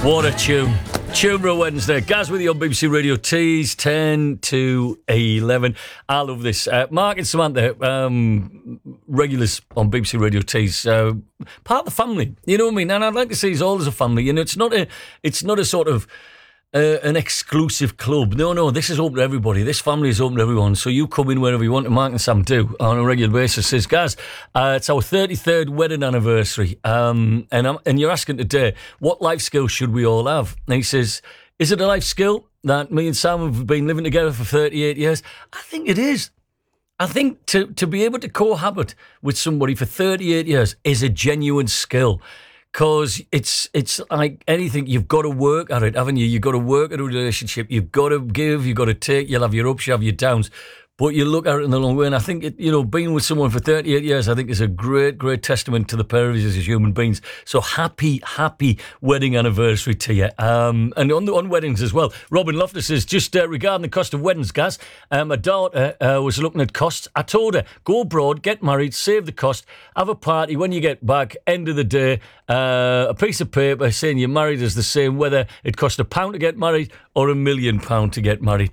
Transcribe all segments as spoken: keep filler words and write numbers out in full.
What a tune. Tune Wednesday. Gaz with you on B B C Radio Tees, ten to eleven. I love this. Uh, Mark and Samantha, um, regulars on B B C Radio Tees, uh, part of the family. You know what I mean? And I'd like to see us all as a family. You know, it's not a, it's not a sort of uh, an exclusive club. No, no, this is open to everybody. This family is open to everyone. So you come in wherever you want, and Mark and Sam do on a regular basis. Says, Gaz, uh, it's our thirty-third wedding anniversary. Um, and, I'm, and you're asking today, what life skills should we all have? And he says, is it a life skill that me and Sam have been living together for thirty-eight years? I think it is. I think to, to be able to cohabit with somebody for thirty-eight years is a genuine skill. Because it's it's like anything, you've got to work at it, haven't you? You've got to work at a relationship. You've got to give, you've got to take. You'll have your ups, you have your downs. But you look at it in the long way. And I think, it, you know, being with someone for thirty-eight years, I think is a great, great testament to the pair of you as human beings. So happy, happy wedding anniversary to you. Um, and on, the, on weddings as well. Robin Loftus says, just uh, regarding the cost of weddings, Gaz, uh, my daughter uh, was looking at costs. I told her, go abroad, get married, save the cost, have a party when you get back, end of the day, uh, a piece of paper saying you're married is the same whether it cost a pound to get married or a million pound to get married.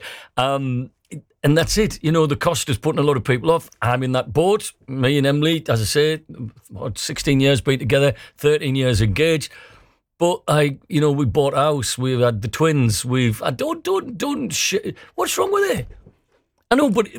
Um And that's it. You know, the cost is putting a lot of people off. I'm in that boat. Me and Emily, as I say, what, sixteen years been together, thirteen years engaged. But I, you know, we bought a house. We've had the twins. We've, I don't, don't, don't, sh- what's wrong with it? I know, but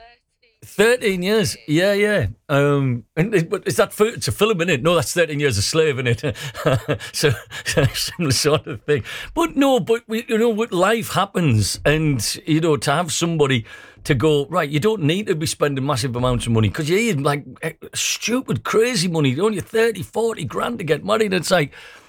thirteen years. Yeah, yeah. Um, and, but is that for, it's a film, innit? No, that's thirteen years a slave, innit? so, similar sort of thing. But no, but we, you know, what life happens, and you know, to have somebody to go, right, you don't need to be spending massive amounts of money because you need like stupid, crazy money, don't you? thirty, forty grand to get married. It's like,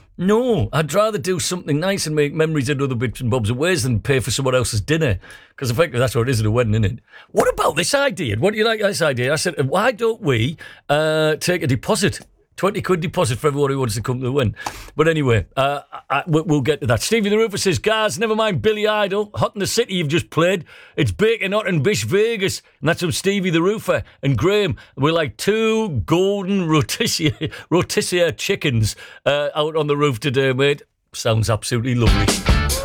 no, I'd rather do something nice and make memories in other bits and bobs of ways than pay for someone else's dinner. Because effectively that's what it is at a wedding, isn't it? What about this idea? What do you like this idea? I said, why don't we uh, take a deposit? twenty quid deposit for everyone who wants to come to the wedding. But anyway, uh, I, we'll get to that. Stevie the Roofer says, Gaz, never mind Billy Idol, Hot in the City you've just played. It's Baking Hot in Bish Vegas. And that's from Stevie the Roofer and Graham. We're like two golden rotisserie, rotisserie chickens uh, out on the roof today, mate. Sounds absolutely lovely.